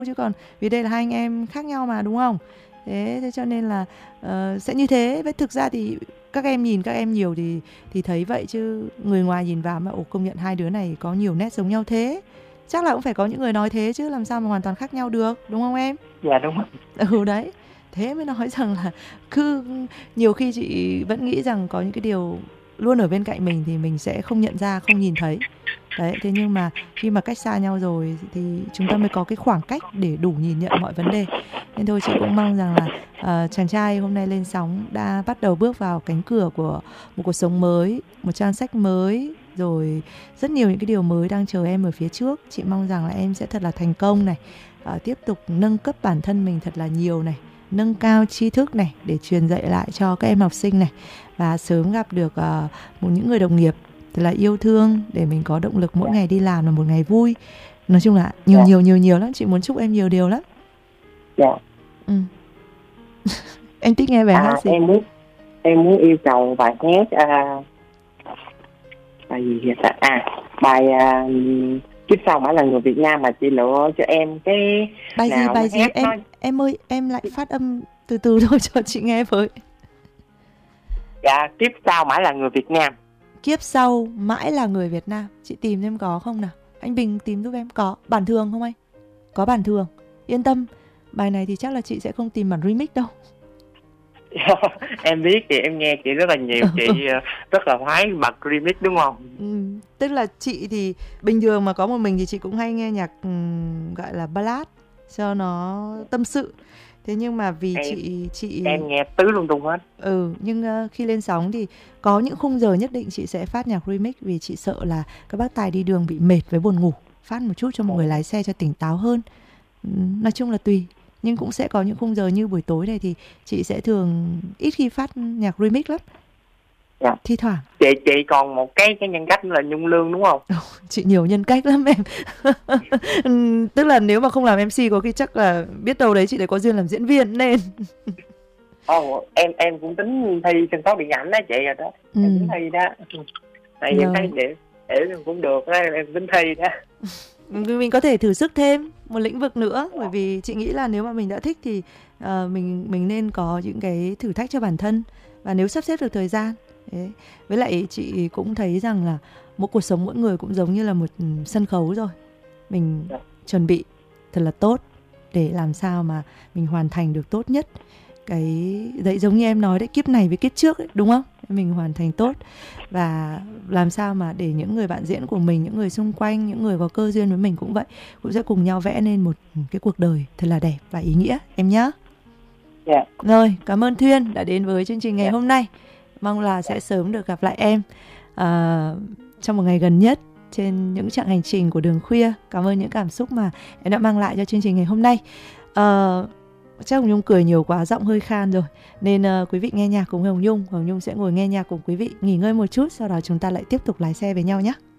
chứ còn vì đây là hai anh em khác nhau mà, đúng không? Thế cho nên là sẽ như thế. Với thực ra thì các em nhìn các em nhiều thì thấy vậy, chứ người ngoài nhìn vào mà công nhận hai đứa này có nhiều nét giống nhau thế. Chắc là cũng phải có những người nói thế chứ làm sao mà hoàn toàn khác nhau được, đúng không em? Dạ đúng rồi. Đấy. Thế mới nói rằng là cứ nhiều khi chị vẫn nghĩ rằng có những cái điều luôn ở bên cạnh mình thì mình sẽ không nhận ra, không nhìn thấy. Đấy, thế nhưng mà khi mà cách xa nhau rồi thì chúng ta mới có cái khoảng cách để đủ nhìn nhận mọi vấn đề. Nên thôi chị cũng mong rằng là chàng trai hôm nay lên sóng đã bắt đầu bước vào cánh cửa của một cuộc sống mới, một trang sách mới, rồi rất nhiều những cái điều mới đang chờ em ở phía trước. Chị mong rằng là em sẽ thật là thành công này, tiếp tục nâng cấp bản thân mình thật là nhiều này, nâng cao tri thức này để truyền dạy lại cho các em học sinh này, và sớm gặp được những người đồng nghiệp thật là yêu thương để mình có động lực mỗi ngày đi làm là một ngày vui. Nói chung là nhiều lắm, chị muốn chúc em nhiều điều lắm. Dạ. Em thích nghe bài hát gì? Em muốn yêu cầu bài hát bài gì vậy ta? Bài Kiếp sau mãi là người Việt Nam mà chị lựa cho em cái bài gì em ơi, em lại phát âm từ từ thôi cho chị nghe với. Dạ, Kiếp sau mãi là người Việt Nam. Kiếp sau mãi là người Việt Nam. Chị tìm xem có không nào. Anh Bình tìm giúp em. Có bản thường không anh? Có bản thường. Yên tâm, bài này thì chắc là chị sẽ không tìm bản remix đâu. Em biết thì em nghe chị rất là nhiều. Chị rất là khoái bật remix đúng không? Tức là chị thì bình thường mà có một mình thì chị cũng hay nghe nhạc gọi là ballad cho nó tâm sự. Thế nhưng mà vì chị em nghe tứ lung tung hết. Nhưng khi lên sóng thì có những khung giờ nhất định chị sẽ phát nhạc remix, vì chị sợ là các bác tài đi đường bị mệt với buồn ngủ. Phát một chút cho mọi người lái xe cho tỉnh táo hơn. Nói chung là tùy. Nhưng cũng sẽ có những khung giờ như buổi tối này thì chị sẽ thường ít khi phát nhạc remix lắm. Dạ. Thi thoảng. Chị còn một cái nhân cách là Nhung Lương đúng không? Chị nhiều nhân cách lắm em. Tức là nếu mà không làm MC có khi chắc là biết đâu đấy chị lại có duyên làm diễn viên nên. Em cũng tính thi sân khấu điện ảnh đó chị rồi đó. Em tính thi đó. Tại vì thấy để cũng được đó, em tính thi đó. Mình có thể thử sức thêm một lĩnh vực nữa, bởi vì chị nghĩ là nếu mà mình đã thích thì mình nên có những cái thử thách cho bản thân, và nếu sắp xếp được thời gian. Đấy. Với lại chị cũng thấy rằng là mỗi cuộc sống mỗi người cũng giống như là một sân khấu rồi. Mình chuẩn bị thật là tốt để làm sao mà mình hoàn thành được tốt nhất. Cái đấy giống như em nói đấy, kiếp này với kiếp trước ấy, đúng không? Mình hoàn thành tốt và làm sao mà để những người bạn diễn của mình, những người xung quanh, những người có cơ duyên với mình cũng vậy, cũng sẽ cùng nhau vẽ nên một cái cuộc đời thật là đẹp và ý nghĩa em nhé. Rồi, cảm ơn Thuyên đã đến với chương trình ngày hôm nay. Mong là sẽ sớm được gặp lại em trong một ngày gần nhất trên những chặng hành trình của đường khuya. Cảm ơn những cảm xúc mà em đã mang lại cho chương trình ngày hôm nay. Chắc Hồng Nhung cười nhiều quá, giọng hơi khan rồi, nên quý vị nghe nhạc cùng Hồng Nhung sẽ ngồi nghe nhạc cùng quý vị, nghỉ ngơi một chút, sau đó chúng ta lại tiếp tục lái xe với nhau nhé.